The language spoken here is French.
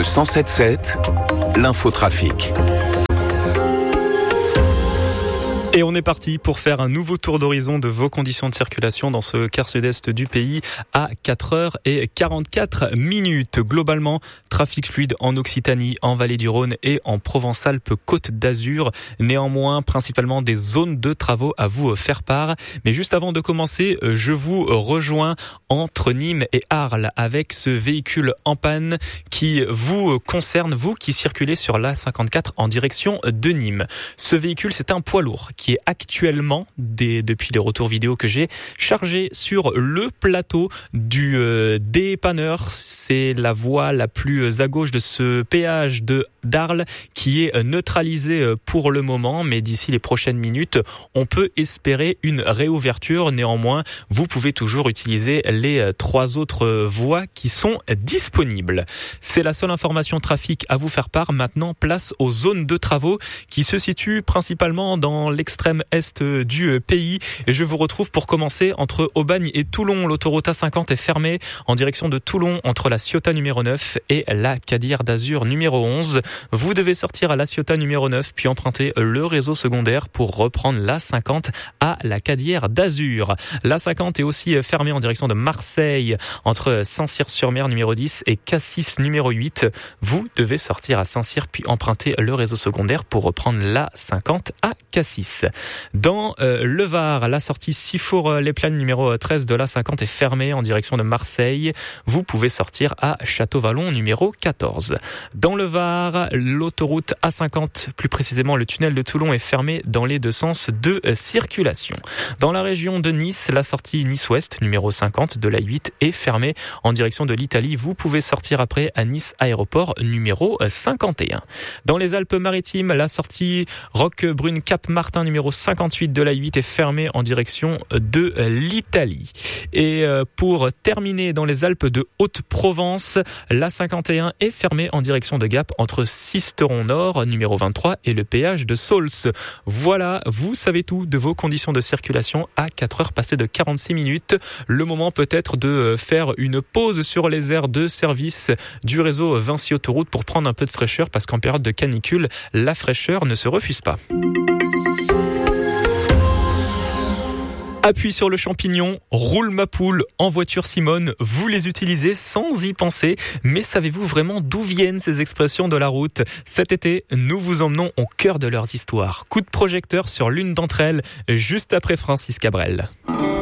Le 107.7, l'infotrafic. Et on est parti pour faire un nouveau tour d'horizon de vos conditions de circulation dans ce quart sud-est du pays à 4h44. Globalement, trafic fluide en Occitanie, en Vallée du Rhône et en Provence-Alpes-Côte d'Azur. Néanmoins, principalement des zones de travaux à vous faire part. Mais juste avant de commencer, je vous rejoins entre Nîmes et Arles avec ce véhicule en panne qui vous concerne, vous qui circulez sur l'A54 en direction de Nîmes. Ce véhicule, c'est un poids lourd qui est actuellement, depuis les retours vidéo que j'ai, chargé sur le plateau du dépanneur. C'est la voie la plus à gauche de ce péage d'Arles qui est neutralisée pour le moment, mais d'ici les prochaines minutes, on peut espérer une réouverture. Néanmoins, vous pouvez toujours utiliser les 3 autres voies qui sont disponibles. C'est la seule information trafic à vous faire part. Maintenant, place aux zones de travaux qui se situent principalement dans l'extrême est du pays. Et je vous retrouve pour commencer entre Aubagne et Toulon. L'autoroute A50 est fermée en direction de Toulon entre la Ciotat numéro 9 et la Cadière d'Azur numéro 11. Vous devez sortir à la Ciotat numéro 9 puis emprunter le réseau secondaire pour reprendre l'A50 à la Cadière d'Azur. L'A50 est aussi fermée en direction de Marseille entre Saint-Cyr-sur-Mer numéro 10 et Cassis numéro 8. Vous devez sortir à Saint-Cyr puis emprunter le réseau secondaire pour reprendre l'A50 à Cassis. Dans le Var, la sortie Sifour-les-Plaines numéro 13 de l'A50 est fermée en direction de Marseille. Vous pouvez sortir à Château-Vallon numéro 14. Dans le Var, l'autoroute A50, plus précisément le tunnel de Toulon, est fermé dans les deux sens de circulation. Dans la région de Nice, la sortie Nice-Ouest numéro 50 de l'A8 est fermée en direction de l'Italie. Vous pouvez sortir après à Nice Aéroport numéro 51. Dans les Alpes-Maritimes, la sortie Roquebrune-Cap-Martin numéro 58 de la 8 est fermée en direction de l'Italie. Et pour terminer, dans les Alpes de Haute-Provence, la 51 est fermée en direction de Gap entre Sisteron Nord numéro 23 et le péage de Saulx. Voilà, vous savez tout de vos conditions de circulation à 4h passées de 46 minutes. Le moment peut-être de faire une pause sur les aires de service du réseau Vinci Autoroute pour prendre un peu de fraîcheur, parce qu'en période de canicule, la fraîcheur ne se refuse pas. Appuie sur le champignon, roule ma poule en voiture Simone, vous les utilisez sans y penser, mais savez-vous vraiment d'où viennent ces expressions de la route ? Cet été, nous vous emmenons au cœur de leurs histoires. Coup de projecteur sur l'une d'entre elles, juste après Francis Cabrel.